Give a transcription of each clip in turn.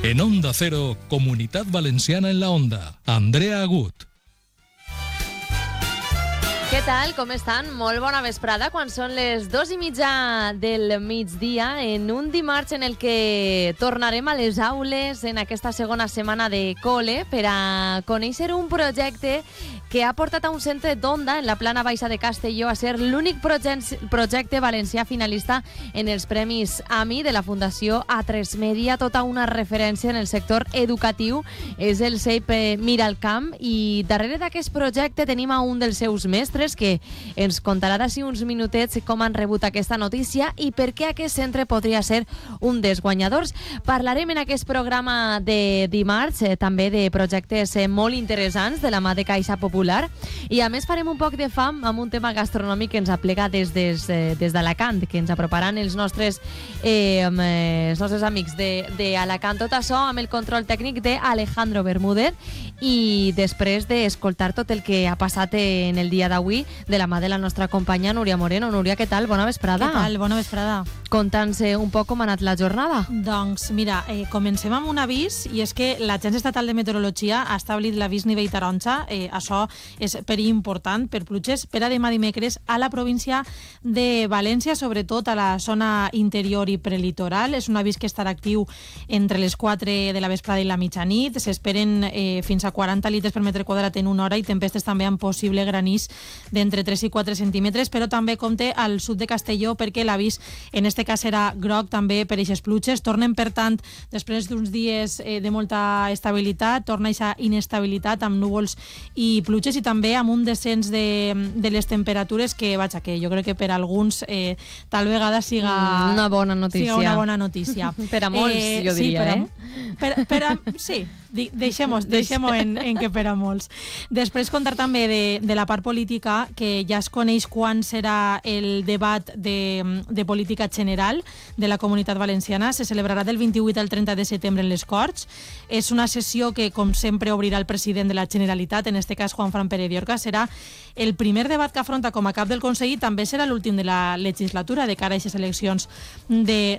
En Onda Cero, Comunitat Valenciana en la Onda. Andrea Agut. Què tal? Com estan? Molt bona vesprada. Quan són les 2:30 del migdia, en un dimarts en el que tornarem a les aules en aquesta segona setmana de col·le per a conèixer un projecte que ha portat a un centre d'Onda en la Plana Baixa de Castelló a ser l'únic projecte valencià finalista en els Premis AMI de la Fundació A3 Media, tota una referència en el sector educatiu. És el CEIP Mira al Camp, i darrere d'aquest projecte tenim a un dels seus mestres que ens contarà d'ací uns minutets com han rebut aquesta notícia i per què aquest centre podria ser un dels guanyadors. Parlarem en aquest programa de dimarts també de projectes molt interessants de la mà de Caixa Popular, i a més farem un poc de fam amb un tema gastronòmic que ens aplega des d'Alacant, que ens aproparan els nostres amics d'Alacant. Tot això amb el control tècnic d'Alejandro Bermúdez, i després d'escoltar tot el que ha passat en el dia d'avui de la mà de la nostra companya Núria Moreno. Núria, què tal? Bona vesprada. Què tal? Bona vesprada. Conta'ns un poc com ha anat la jornada. Doncs mira, comencem amb un avís, i és que l'Agència Estatal de Meteorologia ha establit l'avís nivell taronja. Això és perill important per pluges per a demà dimecres a la província de València, sobretot a la zona interior i prelitoral. És un avís que estarà actiu entre les 4 de la vesprada i la mitjanit. S'esperen fins a 40 litres per metre quadrat en una hora, i tempestes també amb possible granís d'entre 3 i 4 centímetres, però també compte al sud de Castelló, perquè l'avís en este cas serà groc també per aquestes pluges. Tornen, per tant, després d'uns dies de molta estabilitat, torna aquesta inestabilitat amb núvols i pluges, i també amb un descens de les temperatures que, vaja, que jo crec que per alguns tal vegada siga una bona notícia. Siga una bona notícia. Per a molts, jo diria, sí, deixem-ho en que per a molts. Després contar també de la part política, que ja es coneix quan serà el debat de política general de la Comunitat Valenciana. Se celebrarà del 28 al 30 de setembre en les Corts. És una sessió que, com sempre, obrirà el president de la Generalitat, en este cas Juan Fran Pérez Llorca. Serà el primer debat que afronta com a cap del Consell, i també serà l'últim de la legislatura de cara a aquestes eleccions de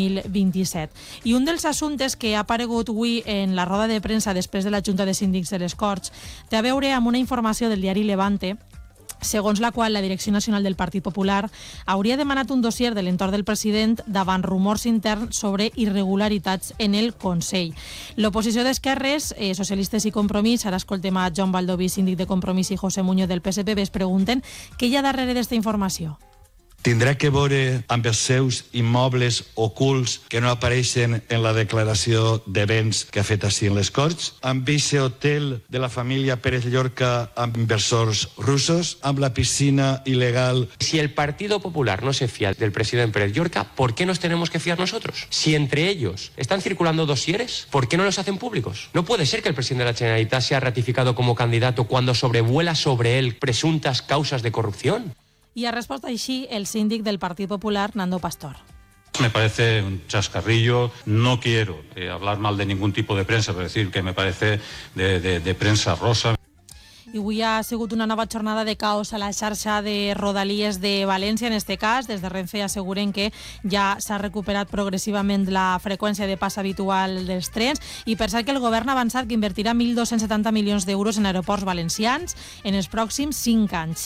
2027. I un dels assumptes que ha aparegut avui en la roda de premsa després de la Junta de Síndics de les Corts té a veure amb una informació del diari Levante, segons la qual la Direcció Nacional del Partit Popular hauria demanat un dossier de l'entorn del president davant rumors interns sobre irregularitats en el Consell. L'oposició d'Esquerres, Socialistes i Compromís, ara escoltem a Joan Baldoví, síndic de Compromís, i José Muñoz del PSPB, es pregunten què hi ha darrere d'esta informació. Tindrà que veure amb els seus immobles ocults que no apareixen en la declaració de béns que ha fet així en les Corts, amb aquest hotel de la família Pérez Llorca amb inversors russos, amb la piscina ilegal. Si el Partido Popular no se fía del presidente Pérez Llorca, ¿por qué nos tenemos que fiar nosotros? Si entre ellos están circulando dosieres, ¿por qué no los hacen públicos? No puede ser que el presidente de la Generalitat sea ratificado como candidato cuando sobrevuela sobre él presuntas causas de corrupción. Y ha respuesto així el síndic del Partido Popular, Nando Pastor. Me parece un chascarrillo. No quiero hablar mal de ningún tipo de prensa, pero decir que me parece de prensa rosa. I avui ha sigut una nova jornada de caos a la xarxa de Rodalies de València. En este cas, des de Renfe asseguren que ja s'ha recuperat progressivament la freqüència de pas habitual dels trens, i per cert que el govern ha avançat que invertirà 1.270 milions d'euros en aeroports valencians en els pròxims 5 anys.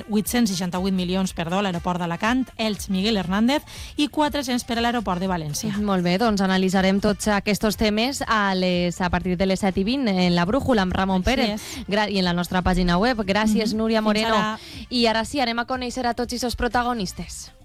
868 milions, a l'aeroport d'Alacant, Elx Miguel Hernández, i 400 per a l'aeroport de València. Molt bé, doncs analitzarem tots aquests temes a partir de les 7:20 en la Brújula amb Ramon Pérez i en la nostra pàgina web. Gràcies, Núria Moreno. I ara sí, anem a conèixer a tots aquests protagonistes.